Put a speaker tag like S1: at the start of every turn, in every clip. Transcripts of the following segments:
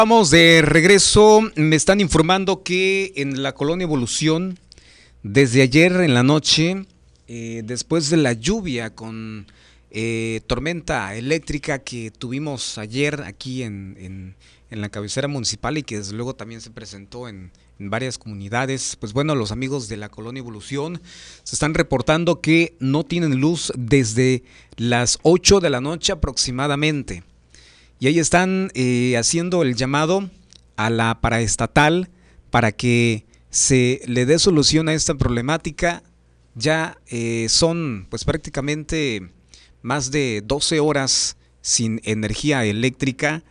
S1: Vamos de regreso. Me están informando que en la colonia Evolución, desde ayer en la noche, después de la lluvia con tormenta eléctrica que tuvimos ayer aquí en la cabecera municipal y que desde luego también se presentó en varias comunidades, pues bueno, los amigos de la colonia Evolución se están reportando que no tienen luz desde las 8 de la noche aproximadamente. Y ahí están haciendo el llamado a la paraestatal para que se le dé solución a esta problemática. Ya son pues prácticamente más de 12 horas sin energía eléctrica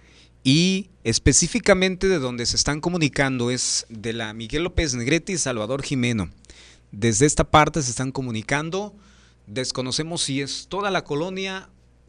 S1: y específicamente de donde se están comunicando es de la Miguel López Negrete y Salvador Jimeno. Desde esta parte se están comunicando. Desconocemos si es toda la colonia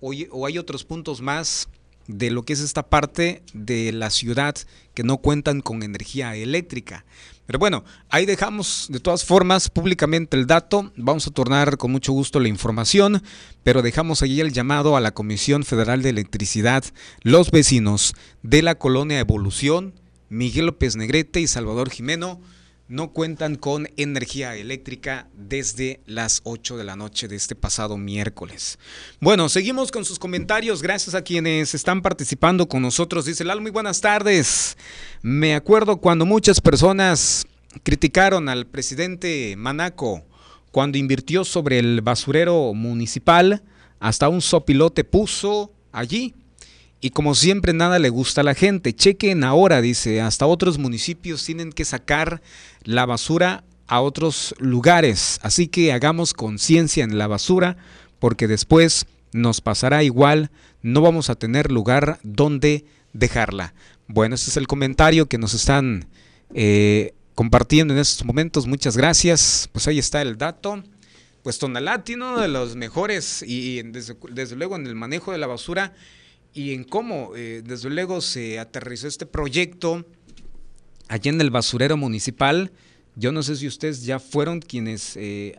S1: o hay otros puntos más de lo que es esta parte de la ciudad que no cuentan con energía eléctrica. Pero bueno, ahí dejamos de todas formas públicamente el dato. Vamos a tornar con mucho gusto la información, pero dejamos allí el llamado a la Comisión Federal de Electricidad, los vecinos de la colonia Evolución, Miguel López Negrete y Salvador Jimeno, no cuentan con energía eléctrica desde las 8 de la noche de este pasado miércoles. Bueno, seguimos con sus comentarios. Gracias a quienes están participando con nosotros. Dice Lalo, muy buenas tardes. Me acuerdo cuando muchas personas criticaron al presidente Manaco cuando invirtió sobre el basurero municipal. Hasta un sopilote puso allí. Y como siempre nada le gusta a la gente. Chequen ahora, dice, hasta otros municipios tienen que sacar la basura a otros lugares. Así que hagamos conciencia en la basura porque después nos pasará igual. No vamos a tener lugar donde dejarla. Bueno, este es el comentario que nos están compartiendo en estos momentos. Muchas gracias. Pues ahí está el dato. Pues Tonalá tiene uno de los mejores y desde luego en el manejo de la basura y en cómo desde luego se aterrizó este proyecto allá en el basurero municipal. Yo no sé si ustedes ya fueron quienes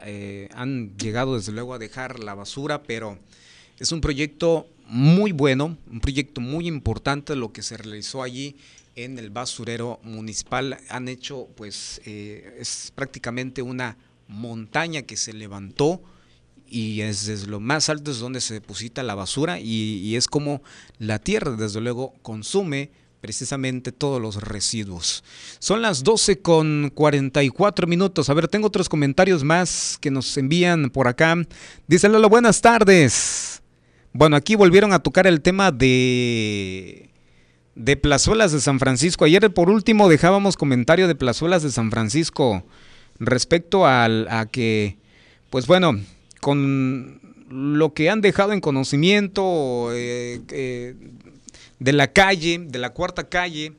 S1: han llegado desde luego a dejar la basura, pero es un proyecto muy bueno, un proyecto muy importante lo que se realizó allí en el basurero municipal. Han hecho pues es prácticamente una montaña que se levantó y es desde lo más alto es donde se deposita la basura y es como la tierra desde luego consume precisamente todos los residuos. Son las 12:44. A ver, tengo otros comentarios más que nos envían por acá. Dice Lalo, buenas tardes. Bueno, aquí volvieron a tocar el tema de Plazuelas de San Francisco. Ayer por último dejábamos comentario de Plazuelas de San Francisco respecto a que, pues bueno, con lo que han dejado en conocimiento de la calle, de la cuarta calle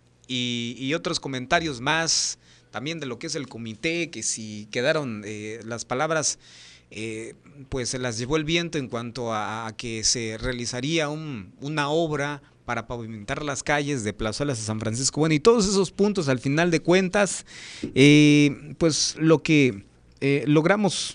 S1: y otros comentarios más, también de lo que es el comité, que si quedaron las palabras, pues se las llevó el viento en cuanto a que se realizaría una obra para pavimentar las calles de Plazuelas de San Francisco. Bueno, y todos esos puntos al final de cuentas, pues lo que logramos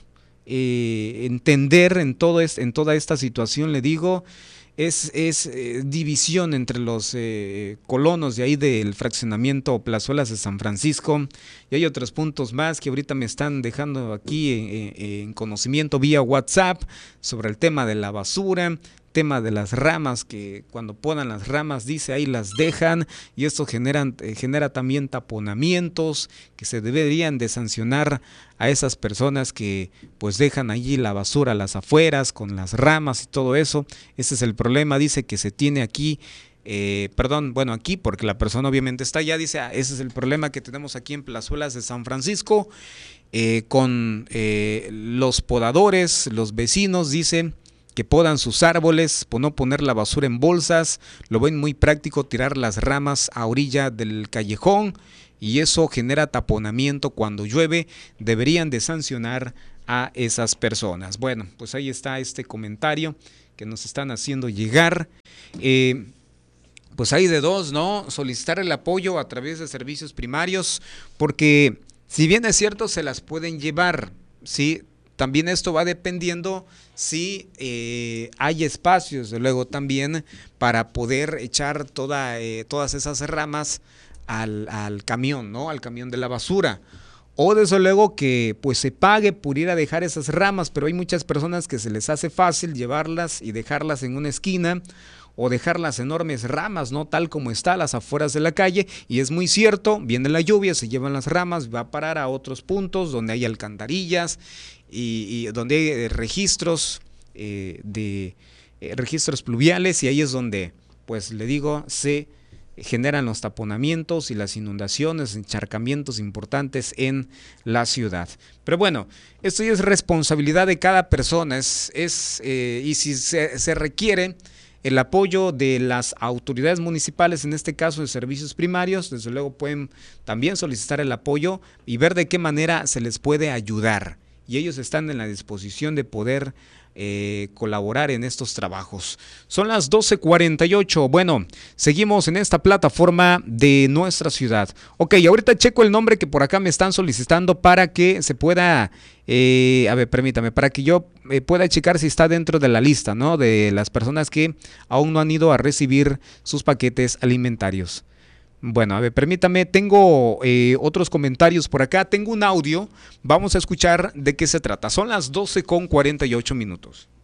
S1: entender en toda esta situación, le digo, es división entre los colonos de ahí del fraccionamiento Plazuelas de San Francisco, y hay otros puntos más que ahorita me están dejando aquí en conocimiento vía WhatsApp sobre el tema de la basura, tema de las ramas, que cuando podan las ramas, dice, ahí las dejan, y esto genera también taponamientos que se deberían de sancionar a esas personas que pues dejan allí la basura a las afueras con las ramas y todo eso. Ese es el problema, dice, que se tiene aquí, aquí porque la persona obviamente está allá, dice, ese es el problema que tenemos aquí en Plazuelas de San Francisco, con los podadores, los vecinos, dicen, que podan sus árboles, por no poner la basura en bolsas, lo ven muy práctico tirar las ramas a orilla del callejón y eso genera taponamiento cuando llueve, deberían de sancionar a esas personas. Bueno, pues ahí está este comentario que nos están haciendo llegar. Pues hay de dos, ¿no? Solicitar el apoyo a través de servicios primarios, porque si bien es cierto se las pueden llevar, ¿sí? también esto va dependiendo si hay espacios, desde luego también para poder echar todas esas ramas al camión, ¿no? Al camión de la basura. O desde luego que pues se pague por ir a dejar esas ramas, pero hay muchas personas que se les hace fácil llevarlas y dejarlas en una esquina o dejar las enormes ramas, ¿no? Tal como está a las afueras de la calle, y es muy cierto, viene la lluvia, se llevan las ramas, va a parar a otros puntos donde hay alcantarillas y donde hay registros registros pluviales, y ahí es donde, pues le digo, se generan los taponamientos y las inundaciones, encharcamientos importantes en la ciudad. Pero bueno, esto ya es responsabilidad de cada persona, y si se requiere el apoyo de las autoridades municipales, en este caso de servicios primarios, desde luego pueden también solicitar el apoyo y ver de qué manera se les puede ayudar. Y ellos están en la disposición de poder colaborar en estos trabajos. Son las 12:48. Bueno, seguimos en esta plataforma de nuestra ciudad. Ok, ahorita checo el nombre que por acá me están solicitando para que se pueda, a ver, permítame, para que yo pueda checar si está dentro de la lista, ¿no? De las personas que aún no han ido a recibir sus paquetes alimentarios. Bueno, a ver, permítame, tengo otros comentarios por acá, tengo un audio, vamos a escuchar de qué se trata. Son las 12:48.